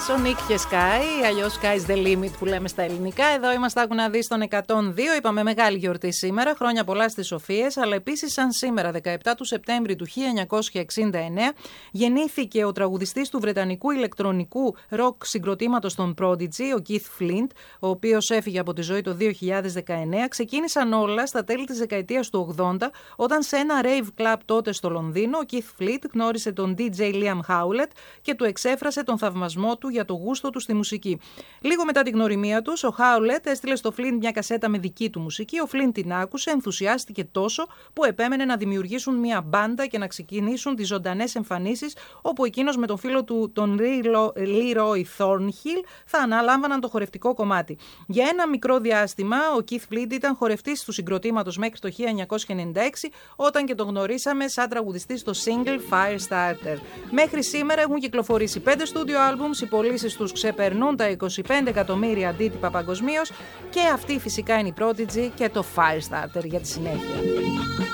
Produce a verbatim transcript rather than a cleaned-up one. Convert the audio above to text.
ο Nick και Sky, αλλιώς Sky's the limit που λέμε στα ελληνικά. Εδώ είμαστε, άκου να δεις, τον εκατόν δύο. Είπαμε μεγάλη γιορτή σήμερα, χρόνια πολλά στις Σοφίες, αλλά επίσης σαν σήμερα, δεκαεπτά του Σεπτέμβρη του χίλια εννιακόσια εξήντα εννέα, γεννήθηκε ο τραγουδιστής του βρετανικού ηλεκτρονικού ροκ συγκροτήματος των Prodigy, ο Keith Flint, ο οποίος έφυγε από τη ζωή το δύο χιλιάδες δεκαεννέα. Ξεκίνησαν όλα στα τέλη της δεκαετίας του ογδόντα, όταν σε ένα rave club τότε στο Λονδίνο, ο Keith Flint γνώρισε τον ντι τζέι Liam Howlett και του εξέφρασε τον θαυμασμό του για το γούστο του στη μουσική. Λίγο μετά την γνωριμία τους, ο Howlett έστειλε στο Flint μια κασέτα με δική του μουσική. Ο Flint την άκουσε, ενθουσιάστηκε τόσο που επέμενε να δημιουργήσουν μια μπάντα και να ξεκινήσουν τις ζωντανές εμφανίσεις, όπου εκείνος με τον φίλο του, τον Leroy Thornhill, θα αναλάμβαναν το χορευτικό κομμάτι. Για ένα μικρό διάστημα, ο Keith Flint ήταν χορευτής του συγκροτήματος μέχρι το χίλια εννιακόσια ενενήντα έξι, όταν και τον γνωρίσαμε σαν τραγουδιστή στο single Firestarter. Μέχρι σήμερα έχουν κυκλοφορήσει πέντε studio albums, οι πωλήσεις τους ξεπερνούν τα είκοσι πέντε εκατομμύρια αντίτυπα παγκοσμίως, και αυτή φυσικά είναι η Prodigy και το Firestarter για τη συνέχεια.